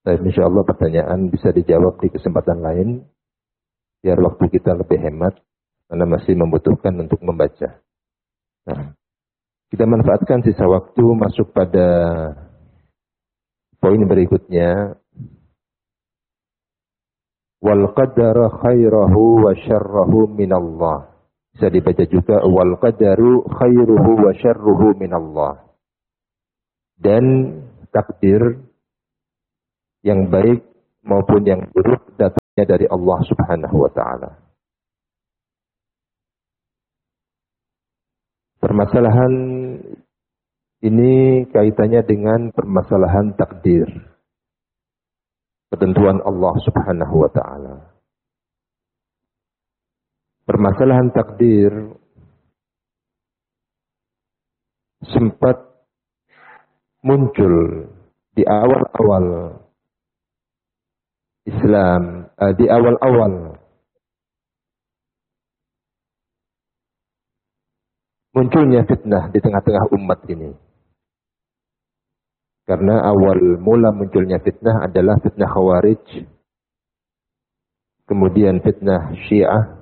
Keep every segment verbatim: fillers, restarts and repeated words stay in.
Tapi insya Allah pertanyaan bisa dijawab di kesempatan lain, biar waktu kita lebih hemat, karena masih membutuhkan untuk membaca. Nah, kita manfaatkan sisa waktu masuk pada poin berikutnya. Wal qadara khairahu wa syarrahu minallah. Bisa dibaca juga wal qadaru khairuhu wa syarruhu minallah. Dan takdir yang baik maupun yang buruk datangnya dari Allah Subhanahu wa taala. Permasalahan ini kaitannya dengan permasalahan takdir. Ketentuan Allah Subhanahu wa taala. Permasalahan takdir sempat muncul di awal-awal Islam, uh, di awal-awal munculnya fitnah di tengah-tengah umat ini. Karena awal mula munculnya fitnah adalah fitnah Khawarij, kemudian fitnah Syiah,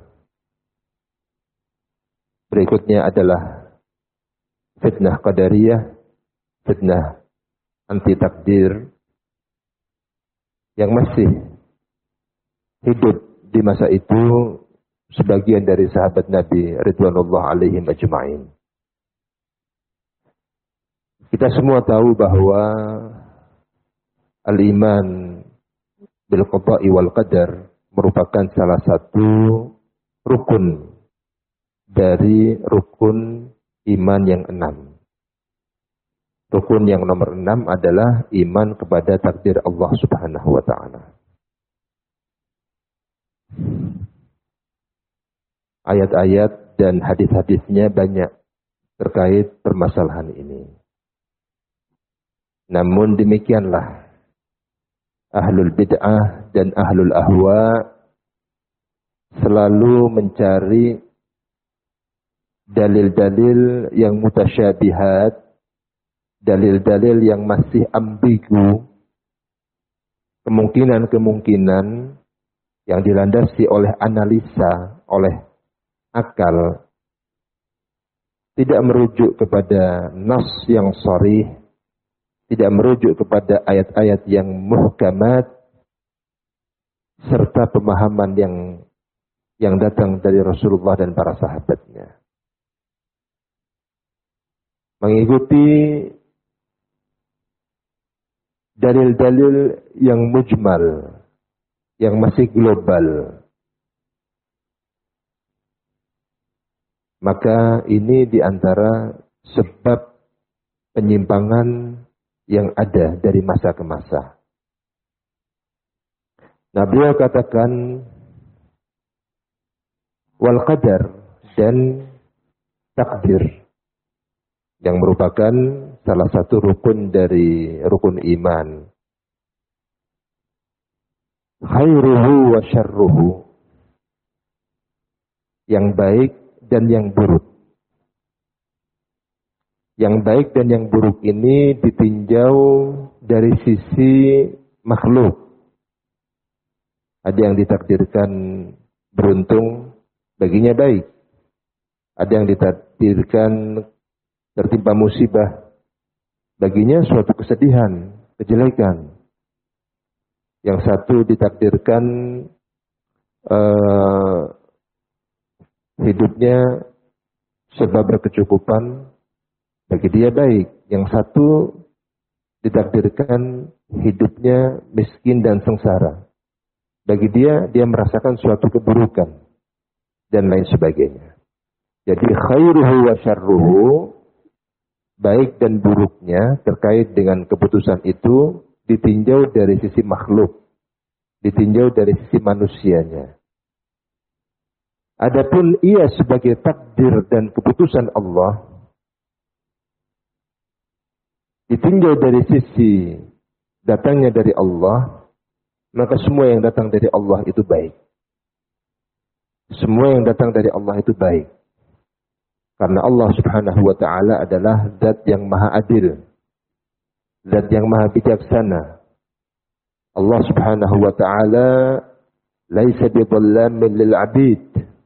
berikutnya adalah fitnah Qadariyah, fitnah anti takdir yang masih hidup di masa itu sebagian dari sahabat Nabi ridwanullah alaihim ajma'in. Kita semua tahu bahwa al-iman bil qada'i wal qadar merupakan salah satu rukun dari rukun iman yang enam. Rukun yang nomor enam adalah iman kepada takdir Allah Subhanahu wa ta'ala. Ayat-ayat dan hadis-hadisnya banyak terkait permasalahan ini. Namun demikianlah ahlul bid'ah dan ahlul ahwa selalu mencari dalil-dalil yang mutasyabihat, dalil-dalil yang masih ambigu, kemungkinan-kemungkinan yang dilandasi oleh analisa, oleh akal, tidak merujuk kepada nas yang sharih, tidak merujuk kepada ayat-ayat yang muhkamat, serta pemahaman yang yang datang dari Rasulullah dan para sahabatnya. Mengikuti dalil-dalil yang mujmal, yang masih global. Maka ini diantara sebab penyimpangan yang ada dari masa ke masa. Nah, beliau katakan wal qadar dan takdir yang merupakan salah satu rukun dari rukun iman. Khairuhu wa syarruhu, yang baik dan yang buruk. Yang baik dan yang buruk ini ditinjau dari sisi makhluk. Ada yang ditakdirkan beruntung, baginya baik. Ada yang ditakdirkan tertimpa musibah, baginya suatu kesedihan, kejelekan. Yang satu ditakdirkan uh, hidupnya serba berkecukupan, bagi dia baik. Yang satu ditakdirkan hidupnya miskin dan sengsara. Bagi dia, dia merasakan suatu keburukan dan lain sebagainya. Jadi khairuhu wa syarruhu, baik dan buruknya terkait dengan keputusan itu ditinjau dari sisi makhluk, ditinjau dari sisi manusianya. Adapun ia sebagai takdir dan keputusan Allah, ditinjau dari sisi datangnya dari Allah, maka semua yang datang dari Allah itu baik. Semua yang datang dari Allah itu baik. Karena Allah Subhanahu wa ta'ala adalah zat yang maha adil, zat yang maha bijaksana. Allah Subhanahu wa taala laisa bidhallamin lil 'abid.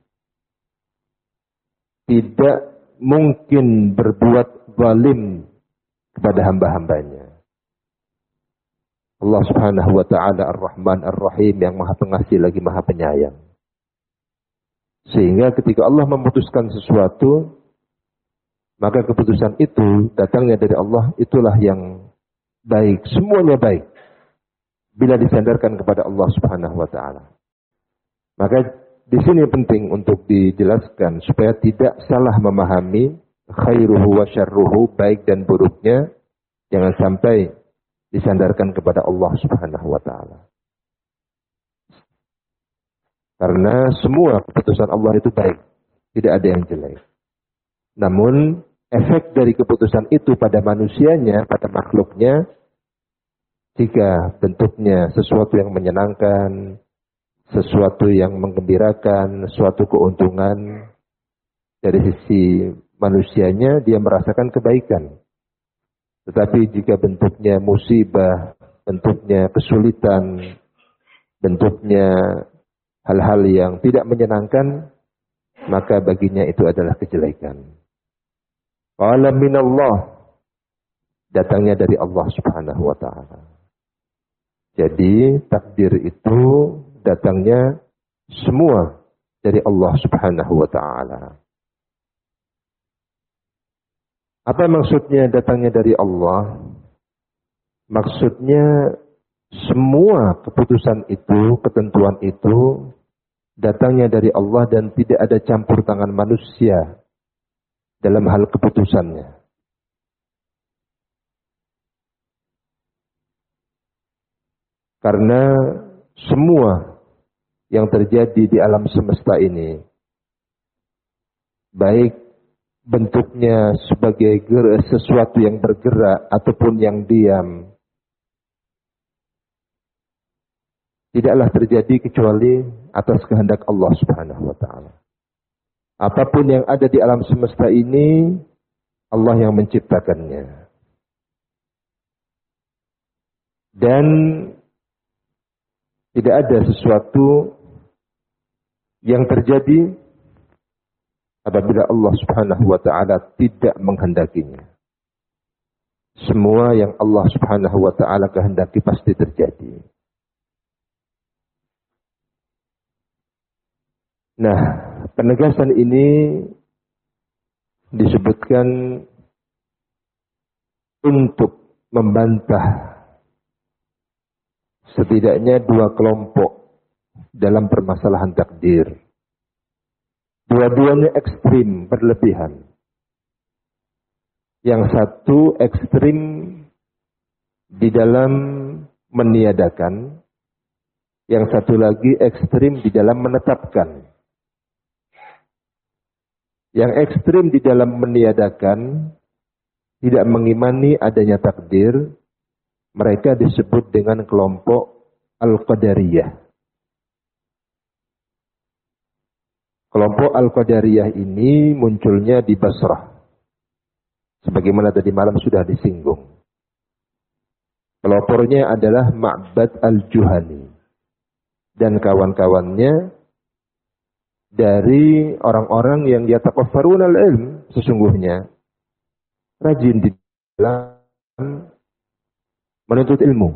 Tidak mungkin berbuat zalim kepada hamba-hambanya. Allah Subhanahu wa taala Ar-Rahman Ar-Rahim yang Maha Pengasih lagi Maha Penyayang. Sehingga ketika Allah memutuskan sesuatu, maka keputusan itu datangnya dari Allah, itulah yang baik, semuanya baik. Bila disandarkan kepada Allah Subhanahu wa taala. Maka di sini penting untuk dijelaskan supaya tidak salah memahami khairuhu wa syarruhu, baik dan buruknya, jangan sampai disandarkan kepada Allah Subhanahu wa taala. Karena semua keputusan Allah itu baik, tidak ada yang jelek. Namun efek dari keputusan itu pada manusianya, pada makhluknya, jika bentuknya sesuatu yang menyenangkan, sesuatu yang menggembirakan, suatu keuntungan, dari sisi manusianya dia merasakan kebaikan. Tetapi jika bentuknya musibah, bentuknya kesulitan, bentuknya hal-hal yang tidak menyenangkan, maka baginya itu adalah kejelekan. Qala minallah, datangnya dari Allah Subhanahu wa taala. Jadi takdir itu datangnya semua dari Allah Subhanahu wa taala. Apa maksudnya datangnya dari Allah? Maksudnya semua keputusan itu, ketentuan itu datangnya dari Allah dan tidak ada campur tangan manusia dalam hal keputusannya. Karena semua yang terjadi di alam semesta ini, baik bentuknya sebagai sesuatu yang bergerak ataupun yang diam, tidaklah terjadi kecuali atas kehendak Allah Subhanahu wa taala. Apapun yang ada di alam semesta ini, Allah yang menciptakannya. Dan tidak ada sesuatu yang terjadi apabila Allah Subhanahu wa taala tidak menghendakinya. Semua yang Allah Subhanahu wa taala kehendaki pasti terjadi. Nah, penegasan ini disebutkan untuk membantah setidaknya dua kelompok dalam permasalahan takdir. Dua-duanya ekstrim, berlebihan. Yang satu ekstrim di dalam meniadakan, yang satu lagi ekstrim di dalam menetapkan. Yang ekstrim di dalam meniadakan, tidak mengimani adanya takdir, mereka disebut dengan kelompok Al-Qadariyah. Kelompok Al-Qadariyah ini munculnya di Basrah. Sebagaimana tadi malam sudah disinggung. Pelopornya adalah Ma'bad Al-Juhani. Dan kawan-kawannya dari orang-orang yang yataqaffarun al-ilm, sesungguhnya rajin di dalam menuntut ilmu.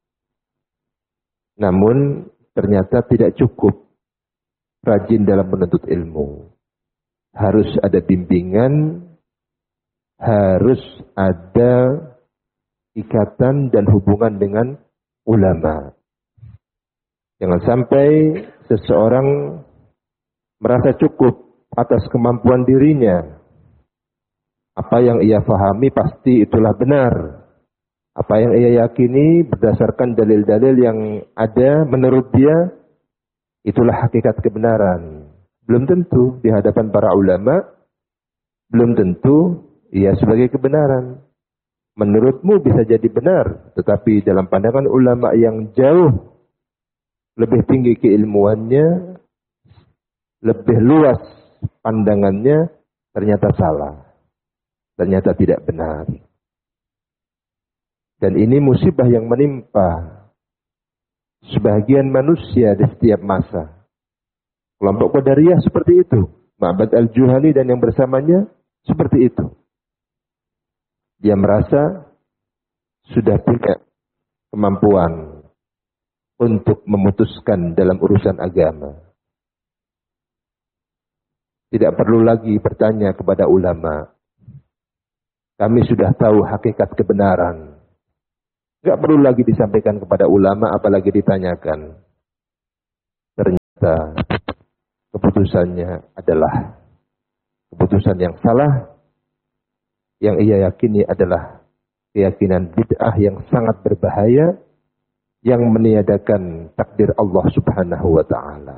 Namun ternyata tidak cukup rajin dalam menuntut ilmu. Harus ada bimbingan, harus ada ikatan dan hubungan dengan ulama. Jangan sampai seseorang merasa cukup atas kemampuan dirinya. Apa yang ia fahami pasti itulah benar. Apa yang ia yakini berdasarkan dalil-dalil yang ada menurut dia, itulah hakikat kebenaran. Belum tentu di hadapan para ulama, belum tentu ia sebagai kebenaran. Menurutmu bisa jadi benar, tetapi dalam pandangan ulama yang jauh lebih tinggi keilmuannya, lebih luas pandangannya, ternyata salah. Ternyata tidak benar. Dan ini musibah yang menimpa sebagian manusia di setiap masa. Kelompok Qadariyah seperti itu. Ma'bad al-Juhani dan yang bersamanya seperti itu. Dia merasa sudah punya kemampuan untuk memutuskan dalam urusan agama. Tidak perlu lagi bertanya kepada ulama. Kami sudah tahu hakikat kebenaran. Tidak perlu lagi disampaikan kepada ulama, apalagi ditanyakan. Ternyata keputusannya adalah keputusan yang salah. Yang ia yakini adalah keyakinan bid'ah yang sangat berbahaya, yang meniadakan takdir Allah Subhanahu wa ta'ala.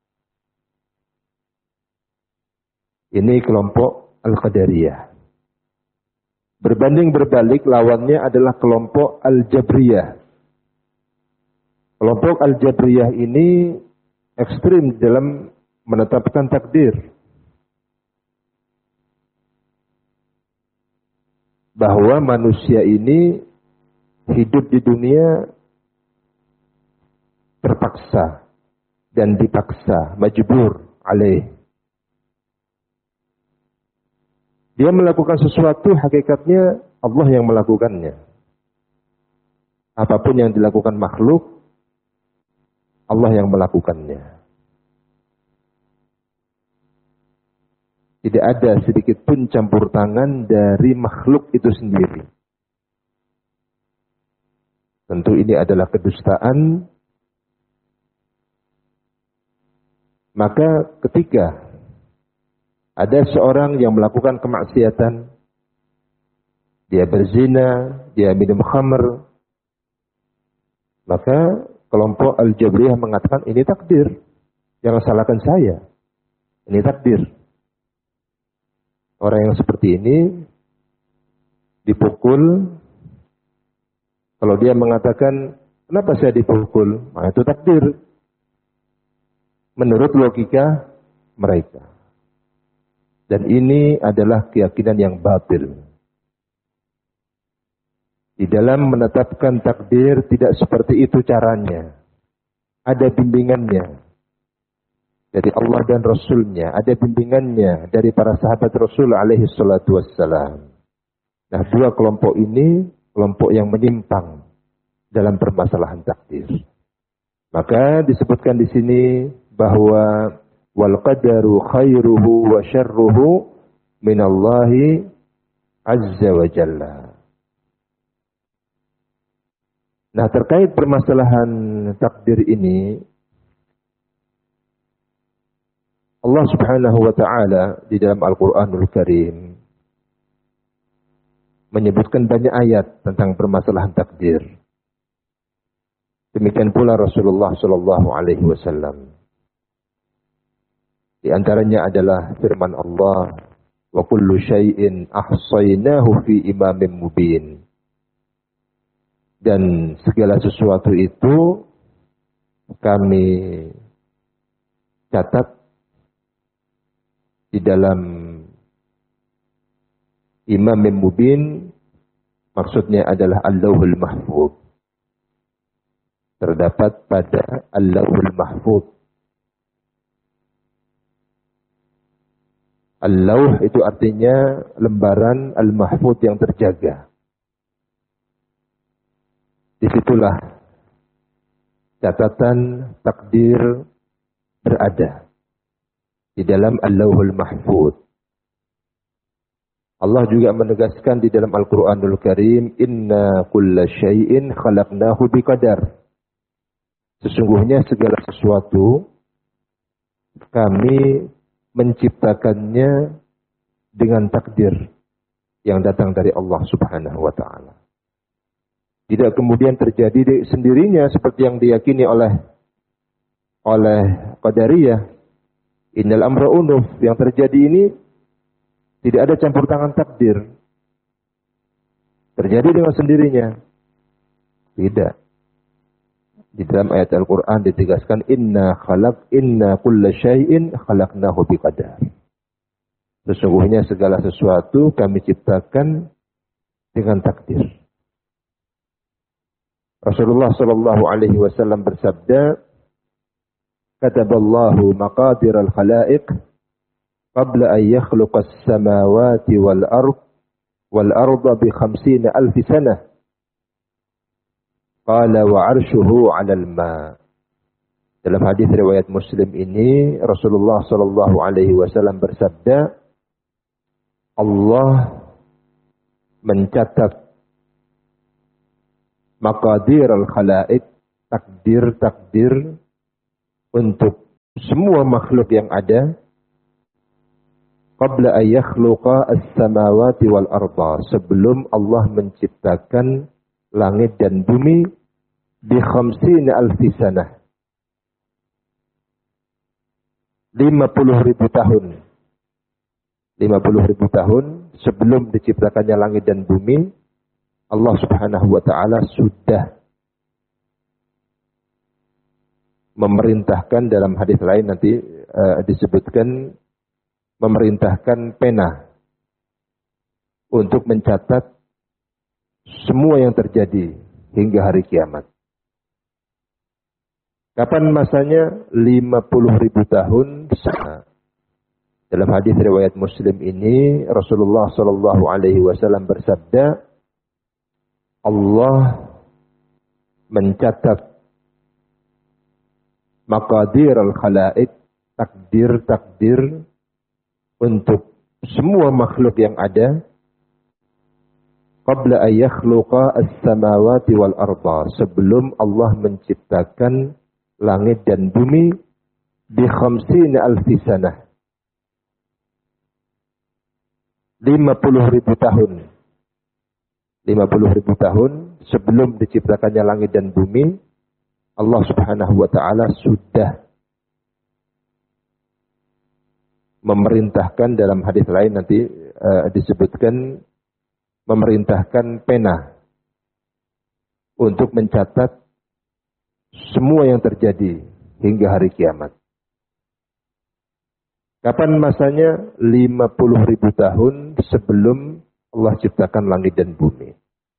Ini kelompok Al-Qadariyah. Berbanding berbalik, lawannya adalah kelompok Al-Jabriyah. Kelompok Al-Jabriyah ini ekstrim dalam menetapkan takdir. Bahwa manusia ini hidup di dunia terpaksa dan dipaksa, majbur alaih. Dia melakukan sesuatu, hakikatnya Allah yang melakukannya. Apapun yang dilakukan makhluk, Allah yang melakukannya. Tidak ada sedikit pun campur tangan dari makhluk itu sendiri. Tentu ini adalah kedustaan. Maka ketika ada seorang yang melakukan kemaksiatan, dia berzina, dia minum khamr, maka kelompok Al-Jabriyah mengatakan ini takdir. Jangan salahkan saya. Ini takdir. Orang yang seperti ini dipukul. Kalau dia mengatakan, kenapa saya dipukul? Nah, itu takdir. Menurut logika mereka. Dan ini adalah keyakinan yang batil. Di dalam menetapkan takdir tidak seperti itu caranya. Ada bimbingannya dari Allah dan Rasulnya. Ada bimbingannya dari para sahabat Rasul alaihi salatu wassalam. Nah, dua kelompok ini kelompok yang menyimpang dalam permasalahan takdir. Maka disebutkan di sini bahwa wal qadaru khairuhu wa syarruhu minallahi azza wa jalla. Nah, terkait permasalahan takdir ini, Allah Subhanahu wa taala di dalam Al-Qur'anul Karim menyebutkan banyak ayat tentang permasalahan takdir. Demikian pula Rasulullah sallallahu alaihi wasallam. Di antaranya adalah firman Allah, wa kullu syai'in ahsaynahu fi imamin mubin. Dan segala sesuatu itu kami catat di dalam imamin mubin, maksudnya adalah Al-Lauhul Mahfuz. Terdapat pada Al-Lauhul Mahfuz. Al-Lauh itu artinya lembaran Al-Mahfuz yang terjaga. Disitulah catatan takdir berada. Di dalam Al-Lauhul Mahfuz. Allah juga menegaskan di dalam Al-Quranul Karim, inna kulla syai'in khalaqnahu biqadar. Sesungguhnya segala sesuatu kami menciptakannya dengan takdir yang datang dari Allah Subhanahu wa taala. Tidak kemudian terjadi sendirinya seperti yang diyakini oleh oleh Qadariyah. Innal amra unuf, yang terjadi ini tidak ada campur tangan takdir. Terjadi dengan sendirinya. Tidak. Di dalam ayat Al-Quran ditegaskan, Inna khalaq, inna kulla syai'in khalaqnahu biqadar. Sesungguhnya segala sesuatu kami ciptakan dengan takdir. Rasulullah sallallahu alaihi wasallam bersabda, "Kataballahu maqadir al-khalaiq qabla an yakhluqa as-samawati wal ard wal arda bi khamsina alf sanah." Qala wa 'arshuhu 'alal ma. Dalam hadis riwayat Muslim ini Rasulullah sallallahu alaihi wasallam bersabda, Allah mencatat maqadir al-khalaiq, takdir-takdir untuk semua makhluk yang ada, qabla an yakhluqa as-samawati wal arda, sebelum Allah menciptakan langit dan bumi, bi khamsina alfi sanah, lima puluh ribu tahun. lima puluh ribu tahun sebelum diciptakannya langit dan bumi, Allah Subhanahu wa taala sudah memerintahkan, dalam hadis lain nanti uh, disebutkan memerintahkan pena untuk mencatat semua yang terjadi hingga hari kiamat. Kapan masanya? lima puluh ribu tahun. Dalam hadis riwayat Muslim ini Rasulullah sallallahu alaihi wasallam bersabda, Allah mencatat maqadir al-khalaiq, takdir-takdir untuk semua makhluk yang ada, qabla an yakhluqa as-samawati wal arda, sebelum Allah menciptakan langit dan bumi, bi khamsina alfi sanah, lima puluh ribu tahun. lima puluh ribu tahun sebelum diciptakannya langit dan bumi, Allah Subhanahu wa taala sudah memerintahkan, dalam hadis lain nanti uh, disebutkan memerintahkan pena untuk mencatat semua yang terjadi hingga hari kiamat. Kapan masanya? lima puluh ribu tahun sebelum Allah ciptakan langit dan bumi.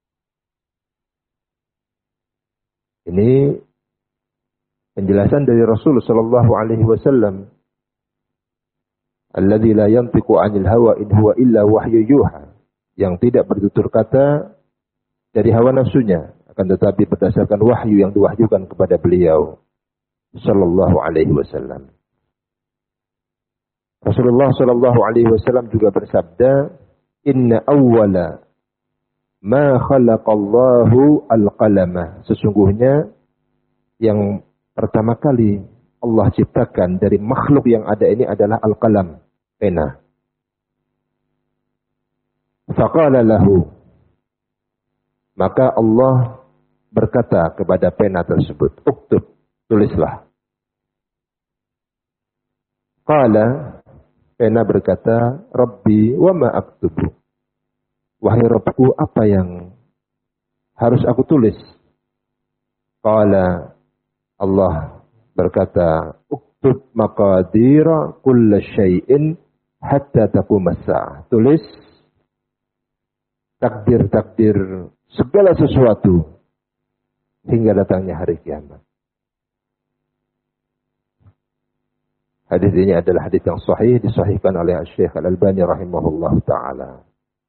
Ini penjelasan dari Rasul sallallahu alaihi wasallam, alladzi la yantiqu 'anil hawa in huwa illa wahyu yuha, yang tidak bertutur kata dari hawa nafsunya, akan tetapi berdasarkan wahyu yang diwahyukan kepada beliau sallallahu alaihi wasallam. Rasulullah sallallahu alaihi wasallam juga bersabda, "Inna awwala ma khalaqallahu al-qalama." Sesungguhnya yang pertama kali Allah ciptakan dari makhluk yang ada ini adalah al-qalam, pena. Faqala lahu, maka Allah berkata kepada pena tersebut, "Uktub," tulislah. Qala, pena berkata, "Rabbi wa ma aktubu." Wahai Rabbku, apa yang harus aku tulis? Qala, Allah berkata, "Uktub maqadira kulla syai'in hatta taqum as-sa'ah." Tulis takdir-takdir segala sesuatu hingga datangnya hari kiamat. Hadis ini adalah hadis yang sahih, disahihkan oleh Syekh Al-Albani rahimahullah ta'ala.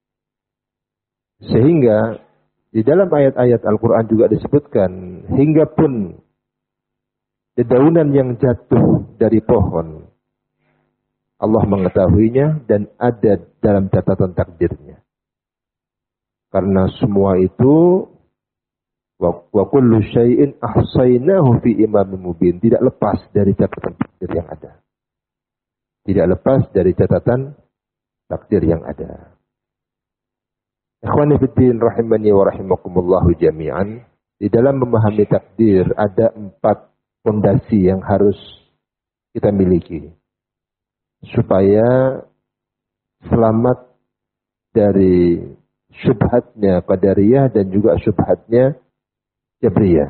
Sehingga di dalam ayat-ayat Al-Quran juga disebutkan, hingga pun dedaunan yang jatuh dari pohon, Allah mengetahuinya dan ada dalam catatan takdirnya. Karena semua itu, wa kullu syai'in ahsaynahu fi imamin mubin, tidak lepas dari catatan takdir yang ada. Tidak lepas dari catatan takdir yang ada. Ikhwani fiddin rahimani wa rahimakumullahu jami'an. Di dalam memahami takdir ada empat fondasi yang harus kita miliki supaya selamat dari syubhatnya Qadariyah dan juga syubhatnya Jabriyah.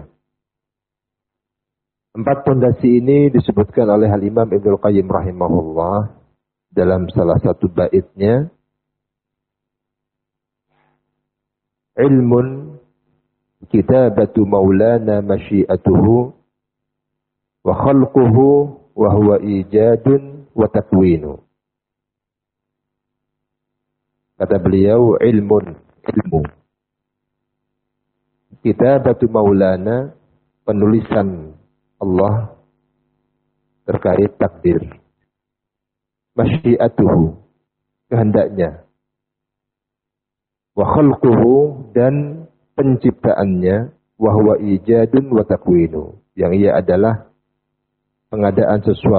Empat fondasi ini disebutkan oleh Al-Imam Ibnul Qayyim rahimahullah dalam salah satu baitnya. Ilmun kitabatu maulana masyiatuhu wa khalquhu wa huwa ijadun wa takwinu. Kata beliau, ilmun, ilmu. Kitabatu maulana, penulisan Allah terkait takdir. Masyiatuhu, kehendaknya. Wa khalquhu, dan penciptaannya. Wa huwa ijadun wa takwinu, yang ia adalah pengadaan sesuatu